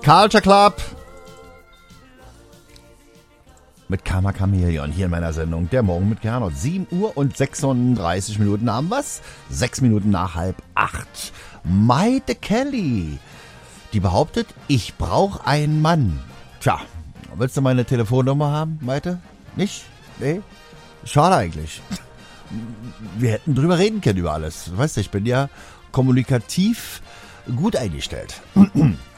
Culture Club mit Karma Chameleon hier in meiner Sendung Der Morgen mit Gernot. 7 Uhr und 36 Minuten haben wir's. 6 Minuten nach 7:30. Maite Kelly, die behauptet, ich brauche einen Mann. Tja, willst du meine Telefonnummer haben, Maite? Nicht? Nee? Schade eigentlich. Wir hätten drüber reden können über alles. Weißt du, ich bin ja kommunikativ gut eingestellt.